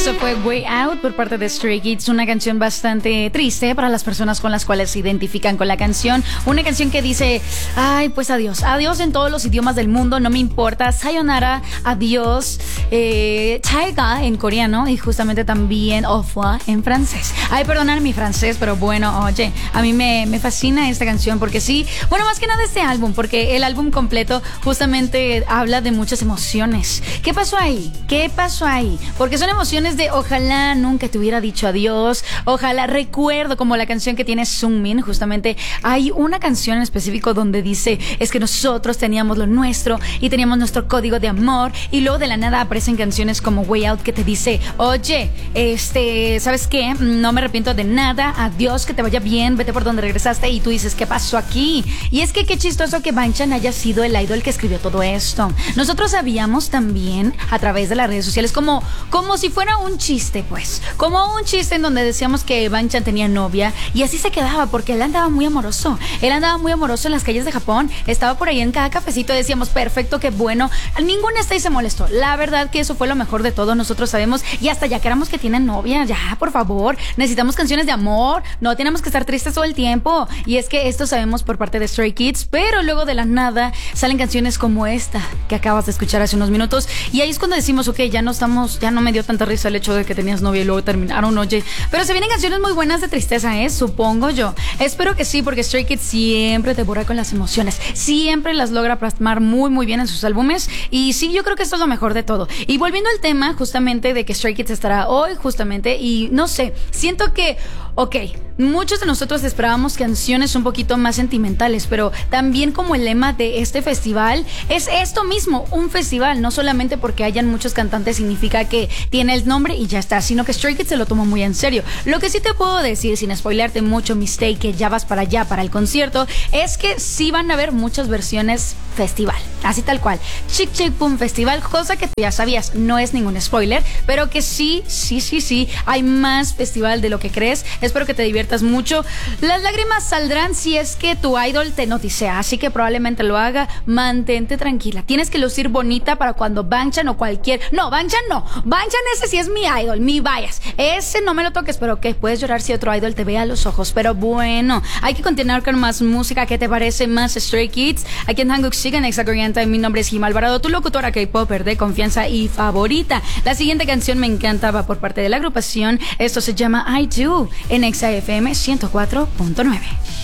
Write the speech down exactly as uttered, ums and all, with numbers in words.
Eso fue Way Out por parte de Stray Kids, una canción bastante triste para las personas con las cuales se identifican con la canción. Una canción que dice, ay, pues adiós, adiós en todos los idiomas del mundo, no me importa, sayonara, adiós, eh, taiga en coreano y justamente también au revoir en francés. Ay, perdonar mi francés, pero bueno, oye, a mí me, me fascina esta canción porque sí, bueno, más que nada este álbum, porque el álbum completo justamente habla de muchas emociones. ¿Qué pasó ahí? ¿Qué pasó ahí? Porque son emociones de ojalá nunca te hubiera dicho adiós, ojalá, recuerdo como la canción que tiene Sungmin, justamente hay una canción en específico donde dice, es que nosotros teníamos lo nuestro y teníamos nuestro código de amor, y luego de la nada aparecen canciones como Way Out que te dice, oye, este, ¿sabes qué? No me arrepiento de nada, adiós, que te vaya bien, vete por donde regresaste, y tú dices, ¿qué pasó aquí? Y es que qué chistoso que Bangchan haya sido el idol que escribió todo esto. Nosotros sabíamos también a través de las redes sociales como, como si fuera un chiste, pues, como un chiste en donde decíamos que Bangchan tenía novia, y así se quedaba porque él andaba muy amoroso, él andaba muy amoroso en las calles de Japón, estaba por ahí en cada cafecito, decíamos, perfecto, qué bueno, ninguna está y se molestó. La verdad que eso fue lo mejor de todo, nosotros sabemos, y hasta ya queramos que tienen novia, ya, por favor, necesitamos canciones de amor, no tenemos que estar tristes todo el tiempo, y es que esto sabemos por parte de Stray Kids, pero luego de la nada salen canciones como esta que acabas de escuchar hace unos minutos, y ahí es cuando decimos, ok, ya no estamos, ya no me dio tanta risa el hecho de que tenías novia y luego terminaron, oye, pero se vienen canciones muy buenas de tristeza, ¿eh? Supongo yo, espero que sí, porque Stray Kids siempre devora con las emociones, siempre las logra plasmar muy muy bien en sus álbumes, y sí, yo creo que esto es lo mejor de todo. Y volviendo al tema justamente de que Stray Kids estará hoy justamente, y no sé, siento que, ok, muchos de nosotros esperábamos canciones un poquito más sentimentales, pero también como el lema de este festival es esto mismo, un festival, no solamente porque hayan muchos cantantes significa que tiene el nombre y ya está, sino que Stray Kids se lo tomó muy en serio. Lo que sí te puedo decir, sin spoilearte mucho, Mistake, que ya vas para allá para el concierto, es que sí van a haber muchas versiones festival, así tal cual, Chick Chick Boom Festival, cosa que tú ya sabías, no es ningún spoiler, pero que sí, sí, sí, sí, hay más festival de lo que crees. Espero que te diviertas mucho. Las lágrimas saldrán si es que tu idol te noticea, así que probablemente lo haga. Mantente tranquila, tienes que lucir bonita para cuando Bangchan o cualquier, no, Bangchan no, Bangchan ese sí es mi idol, mi bias, ese no me lo toques, pero que puedes llorar si otro idol te ve a los ojos. Pero bueno, hay que continuar con más música. ¿Qué te parece? Más Stray Kids aquí en Hanguk Sigan Exa Corriente. Mi nombre es Jim Alvarado, tu locutora K-Popper de confianza y favorita. La siguiente canción me encantaba por parte de la agrupación. Esto se llama I Do en Exa F M ciento cuatro punto nueve.